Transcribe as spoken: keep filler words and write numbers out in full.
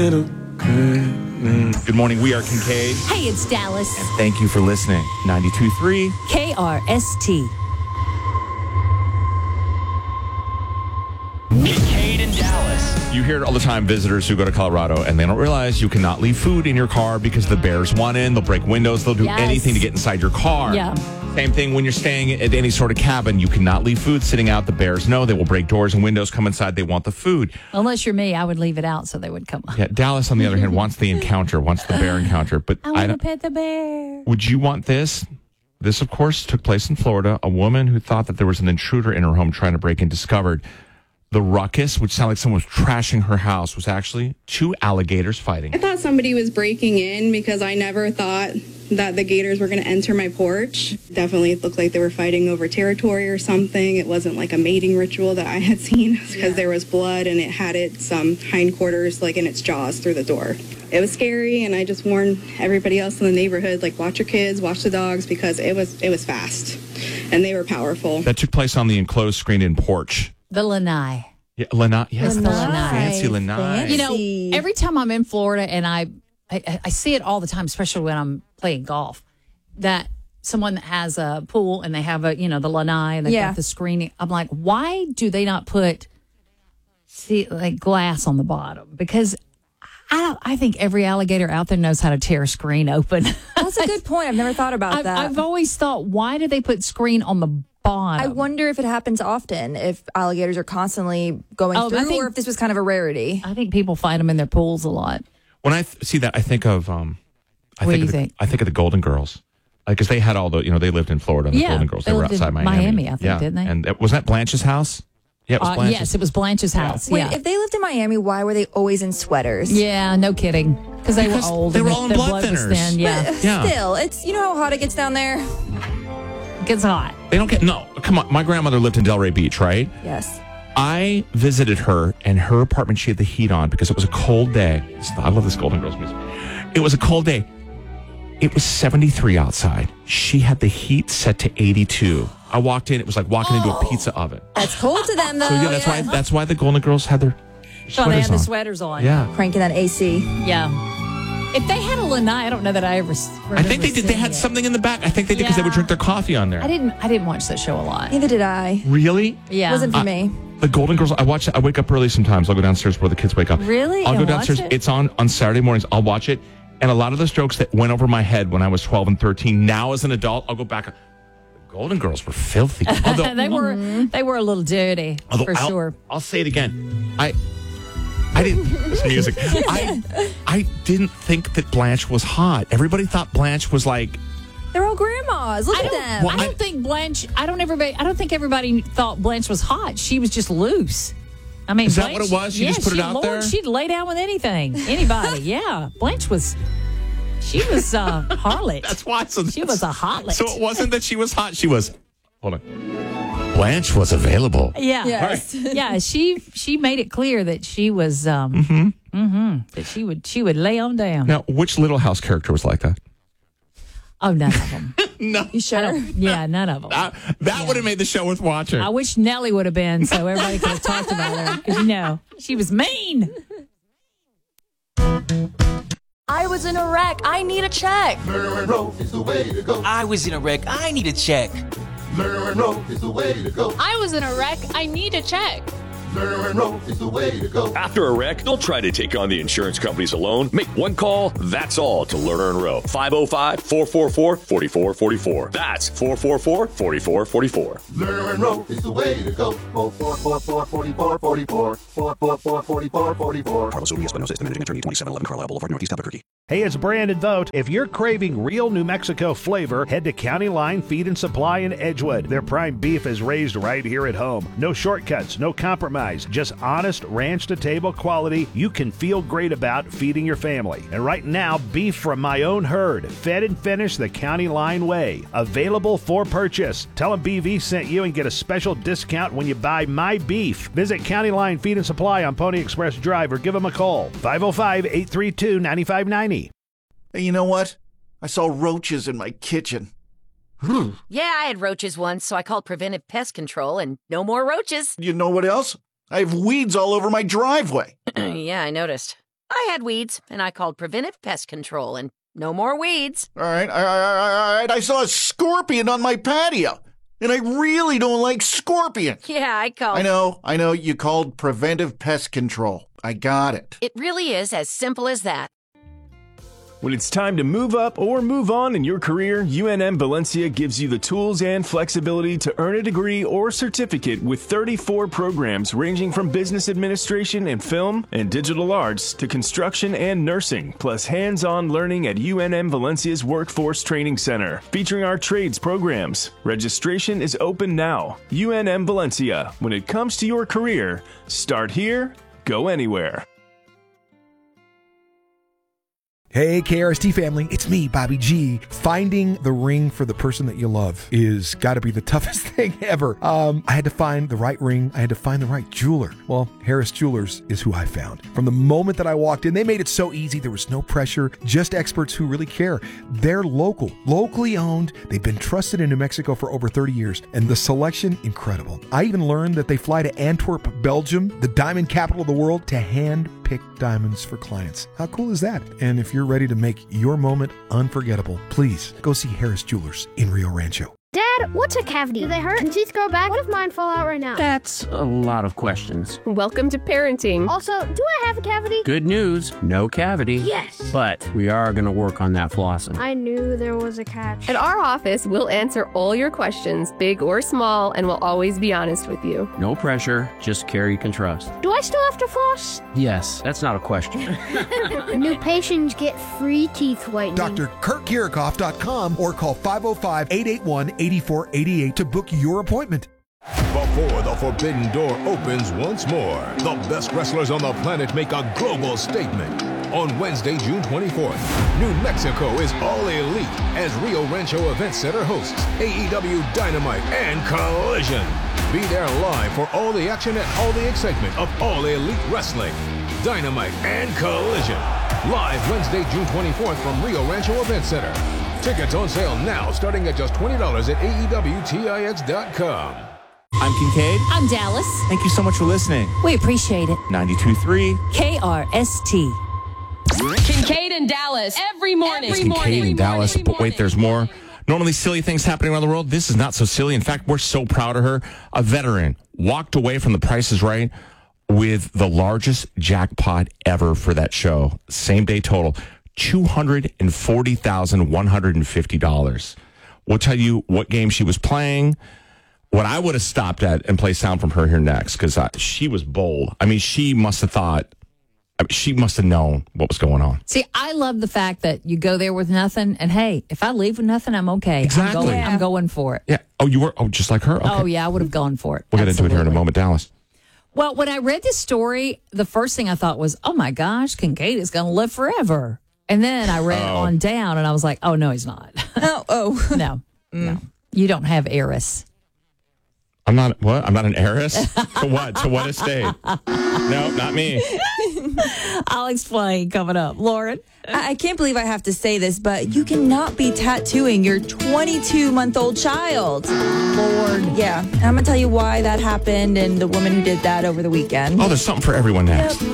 Good morning. We are Kincaid. Hey, it's Dallas. And thank you for listening. ninety-two point three K R S T. Kincaid and Dallas. You hear it all the time, visitors who go to Colorado, and they don't realize you cannot leave food in your car because the bears want in. They'll break windows. They'll do Yes. anything to get inside your car. Yeah. Same thing when you're staying at any sort of cabin. You cannot leave food sitting out. The bears know. They will break doors and windows, come inside. They want the food. Unless you're me, I would leave it out so they would come up. Yeah, Dallas, on the other hand, wants the encounter, wants the bear encounter. But I I want to don't, pet the bear. would you want this? This, of course, took place in Florida. A woman who thought that there was an intruder in her home trying to break in discovered the ruckus, which sounded like someone was trashing her house, was actually two alligators fighting. I thought somebody was breaking in because I never thought that the gators were going to enter my porch. Definitely looked like they were fighting over territory or something. It wasn't like a mating ritual that I had seen because yeah. there was blood and it had its um, hindquarters like in its jaws through the door. It was scary, and I just warned everybody else in the neighborhood, like, watch your kids, watch the dogs, because it was it was fast and they were powerful. That took place on the enclosed screened-in porch. The lanai. Yeah, lanai. Yes, the lanai. Fancy lanai. You know, every time I'm in Florida, and I, I I see it all the time, especially when I'm playing golf, that someone that has a pool and they have a, you know, the lanai and they've Yeah. got the screening. I'm like, why do they not put see like glass on the bottom? Because I don't, I think every alligator out there knows how to tear a screen open. That's a good point. I've never thought about I've, that. I've always thought, why do they put screen on the bottom? I wonder if it happens often, if alligators are constantly going Oh, I through, think- or if this was kind of a rarity. I think people fight them in their pools a lot. When I th- see that, I think of um, I What think do of you the, think? I think of the Golden Girls, because they had all the, you know, they lived in Florida. And the Yeah, Golden Girls, they they, were lived in outside Miami. Miami, I think, yeah. didn't they? And uh, was that Blanche's house? Yeah, it was Uh, Blanche's. yes, it was Blanche's house. Wait, yeah. if they lived in Miami, why were they always in sweaters? Yeah, no kidding. Because they Because were old. they and were their- all in their blood was thinners. thin, Yeah, But Yeah. still, it's, you know how hot it gets down there? it gets hot. They don't get no. Come on, my grandmother lived in Delray Beach, right? Yes. I visited her, and her apartment, she had the heat on because it was a cold day. I love this Golden Girls music. It was a cold day. It was seventy-three outside. She had the heat set to eighty-two. I walked in. It was like walking into a pizza oven. That's cold to them, though. So yeah, that's why that's why the Golden Girls had their So they sweaters had the on. sweaters on. Yeah, Cranking that A C. Yeah. If they had a lanai, I don't know that I ever. I think they did. They had something in the back. I think they did because they would Yeah. drink their coffee on there. I didn't. I didn't watch that show a lot. Neither did I. Really? Yeah. Wasn't for I- me. The Golden Girls. I watch. I wake up early sometimes. I'll go downstairs where the kids wake up. Really? I'll And go watch downstairs. it? It's on on Saturday mornings. I'll watch it, and a lot of those jokes that went over my head when I was twelve and thirteen. Now as an adult, I'll go back. The Golden Girls were filthy. Although, they were. They were a little dirty although for I'll, sure. I'll say it again. I. I didn't. This music. I. I didn't think that Blanche was hot. Everybody thought Blanche was like. They're all grandmas. Look I at don't, them. Well, I don't think Blanche. I don't everybody. I don't think everybody thought Blanche was hot. She was just loose. I mean, Is that Blanche, what it was? She yeah, just put it she- out Lord, there? She'd lay down with anything, anybody. Yeah, Blanche was. She was a harlot. That's why. So She was a harlot. So it wasn't that she was hot. She was. Hold on. Blanche was available. Yeah, Yes. yeah. She she made it clear that she was. Um, mm-hmm. Mm-hmm. That she would she would lay on down. Now, which Little House character was like that? Oh, none of them. No. You sure? Yeah, none of them. Uh, that would have made the show worth watching. I wish Nellie would have been so everybody could have talked about her because you know she was mean. I was in a wreck. I need a check. Murder and rope is the way to go. I was in a wreck. I need a check. Murder and rope is the way to go. I was in a wreck. I need a check. Murder and rope is the way to go. After a wreck, don't try to take on the insurance companies alone. Make one call, that's all, to Lerner and Rowe. five oh five, four four four, four four four four. That's four four four, four four four four. Murder and rope is the way to go. Four four four four forty four forty four. Four four four forty four forty four. Carlos Urias Espinosa is the managing attorney, twenty-seven eleven Carlisle Boulevard, Northeast Albuquerque. Hey, it's Brandon Vogt. If you're craving real New Mexico flavor, head to County Line Feed and Supply in Edgewood. Their prime beef is raised right here at home. No shortcuts, no compromise, just honest ranch-to-table quality you can feel great about feeding your family. And right now, beef from my own herd, fed and finished the County Line way. Available for purchase. Tell them B V sent you and get a special discount when you buy my beef. Visit County Line Feed and Supply on Pony Express Drive or give them a call. five oh five, eight three two, nine five nine zero. Hey, you know what? I saw roaches in my kitchen. Yeah, I had roaches once, so I called Preventive Pest Control, and no more roaches. You know what else? I have weeds all over my driveway. Yeah, I noticed. I had weeds, and I called Preventive Pest Control, and no more weeds. All right, all right, all right. I saw a scorpion on my patio, and I really don't like scorpions. Yeah, I called. I know, I know. You called Preventive Pest Control. I got it. It really is as simple as that. When it's time to move up or move on in your career, U N M Valencia gives you the tools and flexibility to earn a degree or certificate with thirty-four programs ranging from business administration and film and digital arts to construction and nursing, plus hands-on learning at U N M Valencia's Workforce Training Center, featuring our trades programs. Registration is open now. U N M Valencia. When it comes to your career, start here, go anywhere. Hey, K R S T family, it's me, Bobby G. Finding the ring for the person that you love is got to be the toughest thing ever. Um, I had to find the right ring. I had to find the right jeweler. Well, Harris Jewelers is who I found. From the moment that I walked in, they made it so easy. There was no pressure, just experts who really care. They're local, locally owned. They've been trusted in New Mexico for over thirty years, and the selection, incredible. I even learned that they fly to Antwerp, Belgium, the diamond capital of the world, to hand pick diamonds for clients. How cool is that? And if you're ready to make your moment unforgettable, please go see Harris Jewelers in Rio Rancho. Dad, what's a cavity? Do they hurt? Can teeth grow back? What if mine fall out right now? That's a lot of questions. Welcome to parenting. Also, do I have a cavity? Good news, no cavity. Yes. But we are going to work on that flossing. I knew there was a catch. At our office, we'll answer all your questions, big or small, and we'll always be honest with you. No pressure, just care you can trust. Do I still have to floss? Yes, that's not a question. New patients get free teeth whitening. Doctor Kurt Kirikoff dot com or call five oh five, eight eight one, eight four eight eight to book your appointment. Before the forbidden door opens once more, the best wrestlers on the planet make a global statement. On Wednesday, June twenty-fourth, New Mexico is all elite as Rio Rancho Event Center hosts A E W Dynamite and Collision. Be there live for all the action and all the excitement of All Elite Wrestling. Dynamite and Collision. Live Wednesday, June twenty-fourth from Rio Rancho Event Center. Tickets on sale now, starting at just twenty dollars at A E W Tix dot com. I'm Kincaid. I'm Dallas. Thank you so much for listening. We appreciate it. ninety-two point three K R S T. Kincaid and Dallas every morning. It's Kincaid in Dallas, but wait, there's more. Normally silly things happening around the world. This is not so silly. In fact, we're so proud of her. A veteran walked away from The Price is Right with the largest jackpot ever for that show. Same day total, two hundred forty thousand one hundred fifty dollars. We'll tell you what game she was playing, what I would have stopped at, and play sound from her here next, because she was bold. I mean, she must have thought, I mean, she must have known what was going on. See, I love the fact that you go there with nothing, and hey, if I leave with nothing, I'm okay. Exactly. I'm going, Yeah. I'm going for it. Yeah. Oh, you were? Oh, just like her? Okay. Oh, yeah, I would have gone for it. We'll get into it here in a moment, Dallas. Well, when I read this story, the first thing I thought was, oh my gosh, Kincaid is going to live forever. And then I read Oh. on down, and I was like, oh, no, he's not. Oh, oh. No, no. You don't have heiress. I'm not, what? I'm not an heiress? To what? To what estate? No, not me. I'll explain coming up. Lauren? I I can't believe I have to say this, but you cannot be tattooing your twenty-two-month-old child. Lord. Yeah. And I'm going to tell you why that happened and the woman who did that over the weekend. Oh, there's something for everyone next. Yep.